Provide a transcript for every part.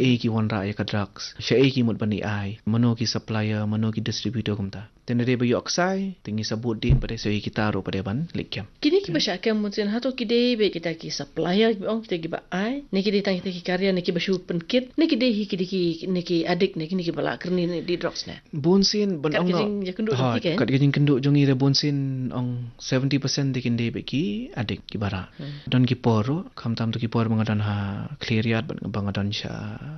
ki wanra ya ka drugs sha ki mut bani ai mano ki supplier mano ki distributor kumta tenere ba yoksai tingi sabut din pada so kita ro pada ban likem kini ki basha kem mutsen hato kide be kita ki supplier ong kita ki ba ai ne ki tang kita ki karya ne ki bashu penkit ne ki de hi ki ne ki adik ne ki bala kerni ne di drugs ne bonsin ban ong no kat gajing kenduk jongi re bonsin ong 70% dikin de be ki adik ki bara don ki poro kam tam tu ki por bangadan ha cleariat bangadan sha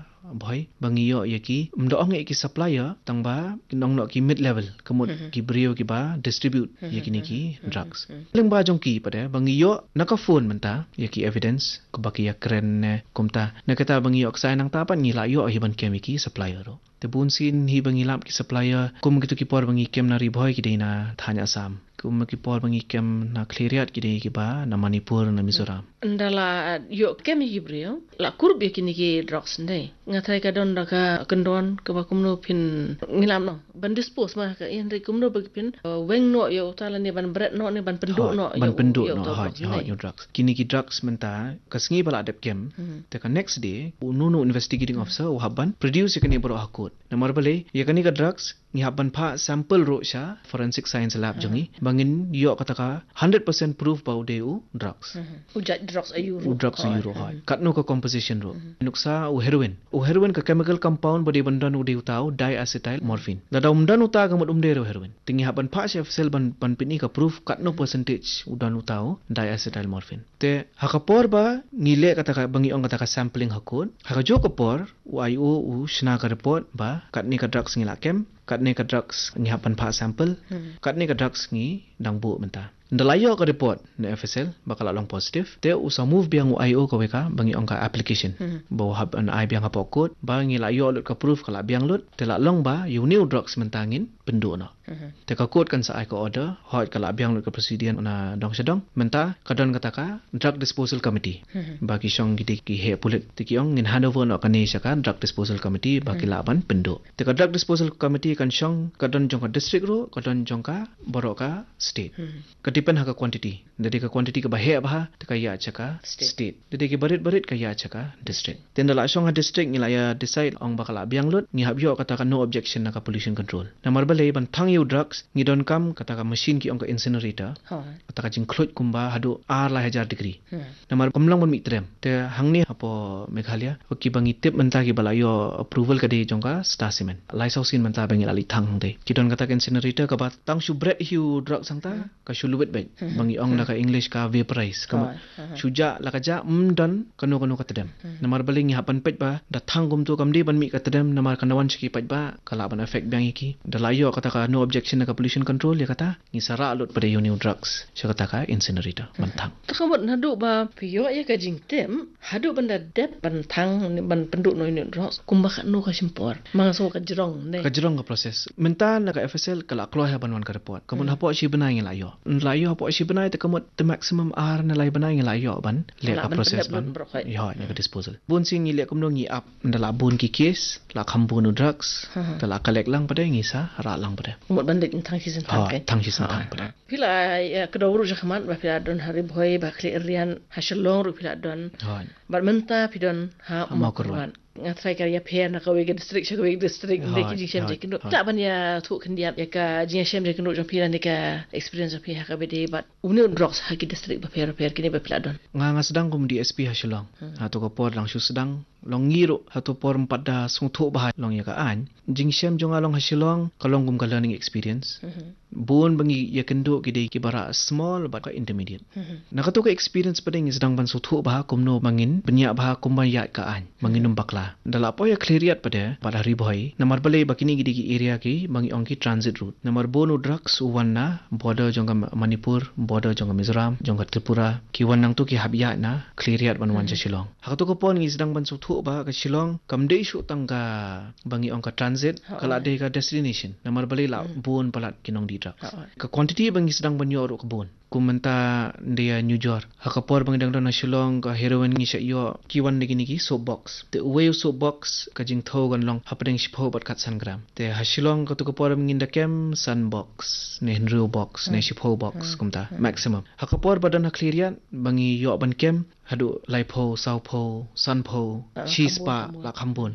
boy bangiyo yaki mdoong ki supplier tangba nong no ki mid level kemut ki brio ki ba distribute yaki ni ki drugs leng ba jong ki pada bangiyo naka phone menta yaki evidence ko baki ya kren ne kumta nakata bangiyo ksai nang tapan ngila yo hiban kemiki supplier ro te bunsin hi bangilap ki supplier kum gitu ki por bangi kem na riboy ki deina thanya sam kum ki por bangi kem na cleariat ki dei ki ba na Manipur na Mizoram ndala yo kemi ki brio la kurb yaki ni ki drugs ne ngathai ka don ka kendon ka ba kumno pin ngilam no ban dispose ma ka in re kumno ba pin weng no yo tala ne ban bret no ne ban pendu no ban pendu no ha yo drugs kini ki drugs menta ka sngi bala adep kem te ka next day no investigating officer u haban produce kini bro hakut namar bale ya kani ka drugs ni haban pha sample ro sha forensic science lab jongi bangin yo kata ka 100% proof ba de u drugs ujat drugs ayu ha katno ka composition ro nuksa u heroin ka chemical compound body bandan u de utau diacetyl morphine da umdan uta ga mudum de ro heroin tingi haban pha sha sel ban pini ka proof katno percentage udan utau diacetyl morphine te hakapor ba ngile kata ka bangi ong kata ka sampling hakut hakajo kapor u ayu u shna ka report ba katni ka drugs ngila kem katni ka drugs ni haban pha sample katni ka drugs ngi dangbu menta ndalayo ka report na FSL bakal long positive te usa move biang IO ka weka bangi ong ka application bo hab an ai biang apa code bangi layo lut ka proof kala biang lut te la long ba you new drugs mentangin pendu no te ka code kan sa ai ka order hot kala biang lut ka procedure na dong sedong menta kadon kata ka drug disposal committee bagi song gidi ki he pulit te ki ong ngin handover no kani saka drug disposal committee bagi laban pendu te ka drug disposal committee kan song kadon jong ka district ro kadon jong ka boroka state depend ha ka quantity dari ka quantity ka bahe bah te ka ya chaka state dari ki barit ka ya chaka district tendala song ha district ngila ya decide ong bakala biang lut ngi habyo kata ka no objection na ka pollution control namar bale ban thang you drugs ngi don kam kata ka machine ki ong ka incinerator kata ka jing khlut kumba hadu ar la 1000 degree namar kamlang ban mitrem te hangni apo Meghalaya ki bangi tip menta ki bala yo approval ka de jong ka specimen lysosin menta bangi ali thang de ki don kata ka incinerator ka ba tang shu bread hiu drug sangta ka shulu bangi ong naka English ka vaporize kama suja la ka ja dan kanu ka tedem namar baling hapan pet ba da thangum tu kamdi ban mi ka tedem namar kanawan siki pet ba kala ban effect bang iki da layo kata ka no objection naka pollution control ya kata ni sara lut pada new drugs sya kata ka incinerator bantang takamot hadu ba piyo ya ka jingtem hadu banda dep bantang ban penduk no new drugs kumba ka no ka simpor mangso ka jerong ne ka jerong ka proses mentan naka FSL kala kloh ya banwan ka report kamun hapo si benai layo layo hapo si benai te kamot the maximum r na lai benai layo ban le ka proses ban ya na ka disposal bun sing ile kumno ngi up ndala bun ki case la khambun drugs tala collect lang pada ngi sa ra lang pada mot bandit thang si sentang ke thang si sentang pada pila kedawru jakhman ba pila don hari boy ba kli rian hasilong ru pila don ba menta pidon ha makurwan ngatrai karya pher na kawe district shakawe district ndeki jisem je kindo ta ban ya thu khindiap ya ka jisem je kindo jong pila ne ka experience of ha ka bede but umne drugs ha ki district ba pher kini ba pila don nga sedang kum DSP hasilong atau ko por lang shu sedang long ngiro atau por pada sung thu bah long ya ka an jingsem jong along hasilong kalong kum ka learning experience bon bangi ya kendo kide ki bara small but intermediate nakato ka experience pading sedang ban su thu bah kumno mangin benya bah kumbaya ka an manginum bakla dala po ya cleariat pada riboy namar bale bakini gidi ki area ki bangi ongki transit route namar bonu drugs uwanna border jongga Manipur border jongga Mizoram jongga Tripura ki wanang tu ki habya na cleariat ban wan Shillong hakato ko pon ngi sedang ban su thu ba ka Shillong kamde shu tangka bangi ongka transit kala de ka destination namar bale la bon palat kinong di drugs ka quantity bangi sedang ban yo ro ka bon kumenta dia New York hakapor bang dang na Shillong ka heroin ngi sha yo kiwan nigi soap box te way soap box ka jing thogan long hapring shipho bat kat san gram te ha Shillong ka to kapor mingin da kem sun box ne henru box ne shipho box kumta maximum hakapor badan ha clearian bangi yo ban kem hadu laipo saupho sunpho chispa la khambon